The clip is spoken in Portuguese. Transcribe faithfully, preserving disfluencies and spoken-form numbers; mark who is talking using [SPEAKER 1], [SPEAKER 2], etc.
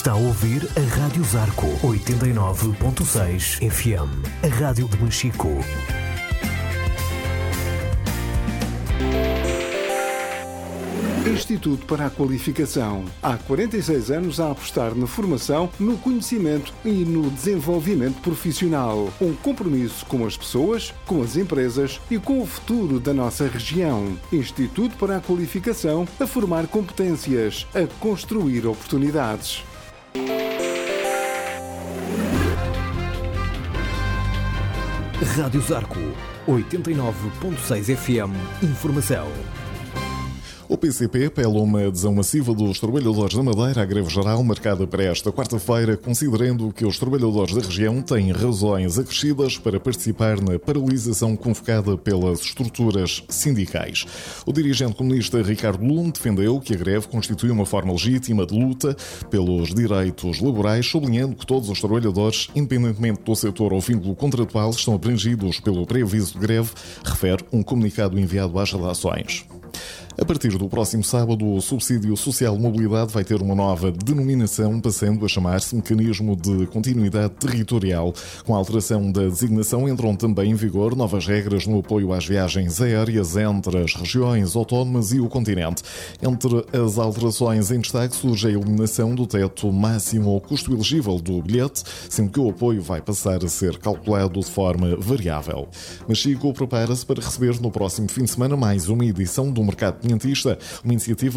[SPEAKER 1] Está a ouvir a Rádio Zarco oitenta e nove ponto seis F M, a rádio de Machico.
[SPEAKER 2] Instituto para a Qualificação. Há quarenta e seis anos a apostar na formação, no conhecimento e no desenvolvimento profissional. Um compromisso com as pessoas, com as empresas e com o futuro da nossa região. Instituto para a Qualificação, a formar competências, a construir oportunidades.
[SPEAKER 1] Rádio Zarco oitenta e nove ponto seis F M. Informação.
[SPEAKER 3] O P C P apela uma adesão massiva dos trabalhadores da Madeira à greve geral marcada para esta quarta-feira, considerando que os trabalhadores da região têm razões acrescidas para participar na paralisação convocada pelas estruturas sindicais. O dirigente comunista Ricardo Lume defendeu que a greve constitui uma forma legítima de luta pelos direitos laborais, sublinhando que todos os trabalhadores, independentemente do setor ou vínculo contratual, estão abrangidos pelo pré-aviso de greve, refere um comunicado enviado às redações. A partir do próximo sábado, o Subsídio Social de Mobilidade vai ter uma nova denominação, passando a chamar-se Mecanismo de Continuidade Territorial. Com a alteração da designação, entram também em vigor novas regras no apoio às viagens aéreas entre as regiões autónomas e o continente. Entre as alterações em destaque surge a eliminação do teto máximo ao custo elegível do bilhete, sendo que o apoio vai passar a ser calculado de forma variável. Machico prepara-se para receber no próximo fim de semana mais uma edição do Mercado Pinhentista, uma iniciativa